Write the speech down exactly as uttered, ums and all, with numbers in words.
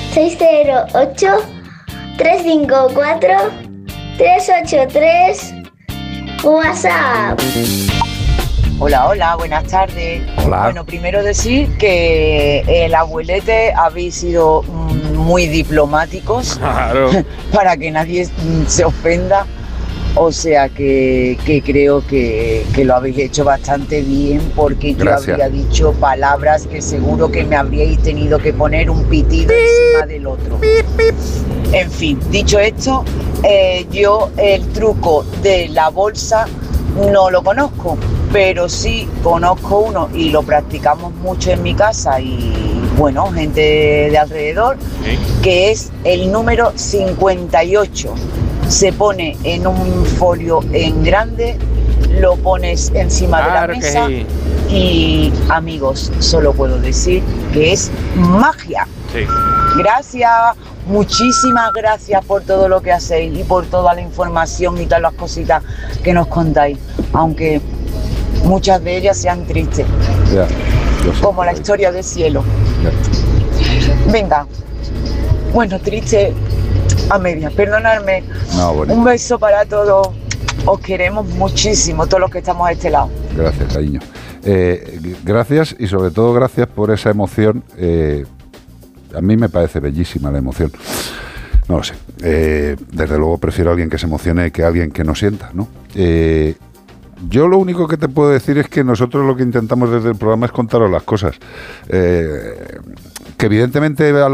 seis cero ocho, tres cinco cuatro, tres ocho tres. WhatsApp. Hola, hola, buenas tardes. Hola. Bueno, primero decir que el abuelete habéis sido mm, muy diplomáticos Claro. para que nadie mm, se ofenda. O sea que, que creo que, que lo habéis hecho bastante bien, porque yo Gracias. habría dicho palabras que seguro que me habríais tenido que poner un pitido encima del otro. En fin, dicho esto, eh, yo el truco de la bolsa no lo conozco, pero sí conozco uno y lo practicamos mucho en mi casa y bueno, gente de alrededor, Sí. que es el número cincuenta y ocho. Se pone en un folio en grande, lo pones encima Claro de que la mesa sí. y amigos, solo puedo decir que es magia. Sí. Gracias, muchísimas gracias por todo lo que hacéis y por toda la información y todas las cositas que nos contáis, aunque muchas de ellas sean tristes, Ya. Yo sé. como la historia de Cielo. Ya. Venga, bueno, triste a medias, perdonadme. No, bonito. Un beso para todos, os queremos muchísimo, todos los que estamos a este lado. Gracias, cariño. Eh, g- gracias y sobre todo gracias por esa emoción. eh, a mí me parece bellísima la emoción. No lo sé. Eh, desde luego prefiero a alguien que se emocione que a alguien que no sienta, ¿no? Eh, yo lo único que te puedo decir es que nosotros lo que intentamos desde el programa es contaros las cosas. Eh, que evidentemente a